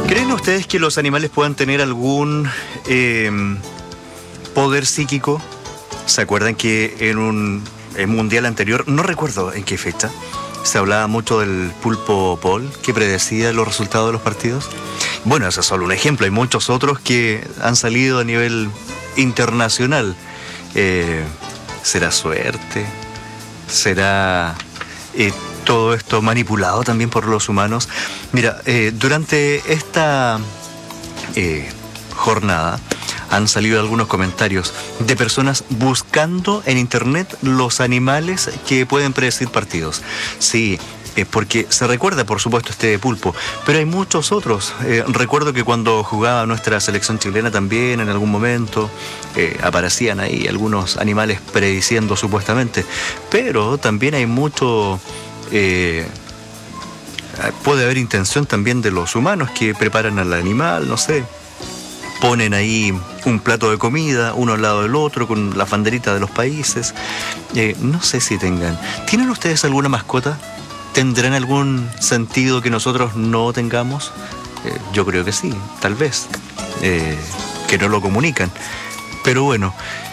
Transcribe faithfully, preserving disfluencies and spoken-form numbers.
¿Creen ustedes que los animales puedan tener algún eh, poder psíquico? ¿Se acuerdan que en un en mundial anterior, no recuerdo en qué fecha, se hablaba mucho del pulpo Paul, que predecía los resultados de los partidos? Bueno, ese es solo un ejemplo, hay muchos otros que han salido a nivel internacional. Eh, ¿Será suerte? ¿Será eh, todo esto manipulado también por los humanos? Mira, eh, durante esta eh, jornada han salido algunos comentarios de personas buscando en internet los animales que pueden predecir partidos. Sí, eh, porque se recuerda, por supuesto, este pulpo, pero hay muchos otros. Eh, recuerdo que cuando jugaba nuestra selección chilena también, en algún momento, eh, aparecían ahí algunos animales prediciendo supuestamente, pero también hay mucho... Eh, puede haber intención también de los humanos que preparan al animal, no sé, ponen ahí un plato de comida, uno al lado del otro, con la banderita de los países. Eh, no sé si tengan. ¿Tienen ustedes alguna mascota? ¿Tendrán algún sentido que nosotros no tengamos? Eh, yo creo que sí, tal vez. Eh, que no lo comunican. Pero bueno...